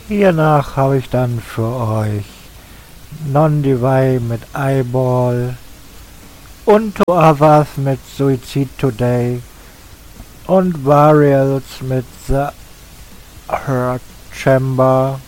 Hiernach habe ich dann für euch Non-Divide mit Eyeball und Two Others mit Suicide Today und Varials mit The Hurt Chamber